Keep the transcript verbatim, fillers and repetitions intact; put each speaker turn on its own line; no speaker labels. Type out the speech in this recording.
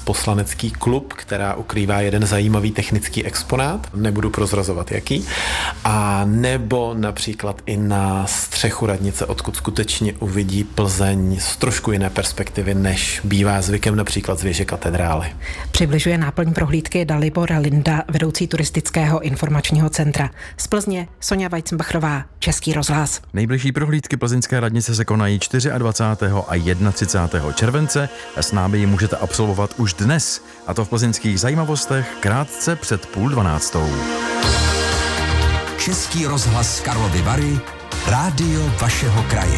poslanecký klub, která ukrývá jeden zajímavý technický exponát, nebudu prozrazovat jaký, a nebo například i na střechu radnice, odkud skutečně uvidí Plzeň z trošku jiné perspektivy, než bývá zvykem například z věže katedrály.
Přibližuje náplň prohlídky Dalibor Linda, vedoucí turistického informačního centra. Z Plzně Sonja Weizenbachrová, Český rozhlas.
Nejbližší prohlídky plzeňské radnice se konají dvacátého čtvrtého a třicátého prvního července. S námi ji můžete absolvovat už dnes, a to v plzeňských zajímavostech krátce před půl dvanáctou.
Český rozhlas Karlovy Vary, rádio vašeho kraje.